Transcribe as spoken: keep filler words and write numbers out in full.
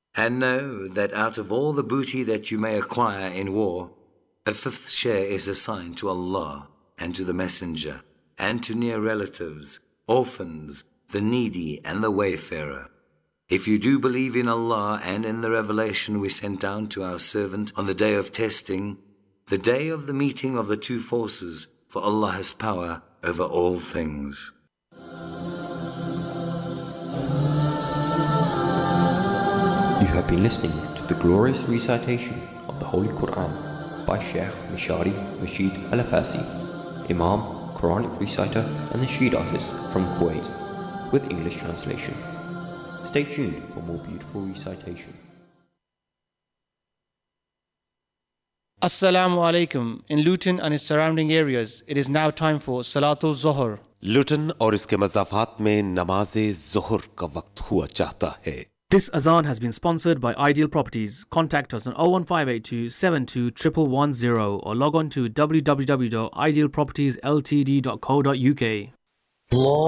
And know that out of all the booty that you may acquire in war, a fifth share is assigned to Allah and to the Messenger, and to near relatives, orphans, the needy and the wayfarer. If you do believe in Allah and in the revelation we sent down to our servant on the day of testing, the day of the meeting of the two forces, for Allah has power over all things. You have been listening to the glorious recitation of the Holy Quran by Sheikh Mishari Rashid Al-Afasi, Imam, Quranic reciter and nasheed artist from Kuwait, with English translation. Stay tuned for more beautiful recitation. Assalamu alaikum. In Luton and its surrounding areas, it is now time for Salatul Zohar. लुटन और इसके मज़ाफ़ात में नमाज ज़ोहर का वक्त हुआ चाहता है. This azan has been sponsored by Ideal Properties. Contact us on oh one five eight two seven two one one one zero or log on to w w w dot ideal properties l t d dot co dot u k.